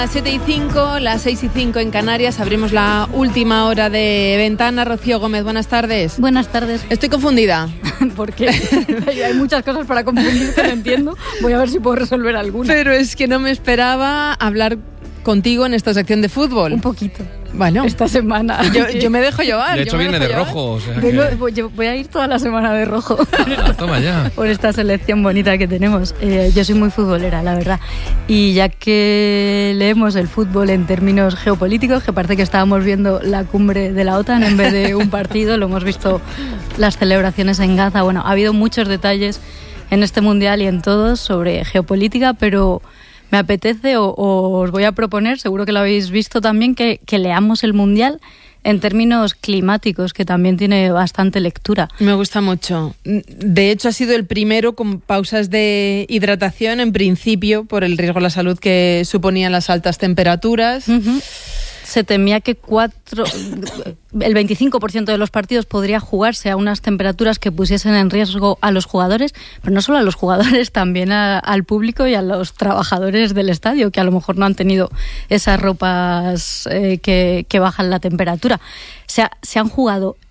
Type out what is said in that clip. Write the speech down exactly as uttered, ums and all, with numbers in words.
Las siete y cinco, las seis y cinco en Canarias, abrimos la última hora de ventana. Rocío Gómez, buenas tardes. Buenas tardes. Estoy confundida. ¿Por qué? Hay muchas cosas para confundirte, no entiendo. Voy a ver si puedo resolver alguna. Pero es que no me esperaba hablar contigo en esta sección de fútbol. Un poquito. Bueno, esta semana. Yo, yo me dejo llevar. De hecho, viene de llevar. rojo. O sea Vengo, que... voy, voy a ir toda la semana de rojo. Ah, toma ya. Por esta selección bonita que tenemos. Eh, yo soy muy futbolera, la verdad. Y ya que leemos el fútbol en términos geopolíticos, que parece que estábamos viendo la cumbre de la OTAN en vez de un partido, lo hemos visto las celebraciones en Gaza. Bueno, ha habido muchos detalles en este mundial y en todos sobre geopolítica, pero me apetece o, o os voy a proponer, seguro que lo habéis visto también, que, que leamos el Mundial en términos climáticos, que también tiene bastante lectura. Me gusta mucho. De hecho, ha sido el primero con pausas de hidratación, en principio, por el riesgo a la salud que suponían las altas temperaturas. Uh-huh. Se temía que cuatro, el veinticinco por ciento de los partidos podría jugarse a unas temperaturas que pusiesen en riesgo a los jugadores, pero no solo a los jugadores, también a, al público y a los trabajadores del estadio, que a lo mejor no han tenido esas ropas eh, que, que bajan la temperatura. Se, ha, se han jugado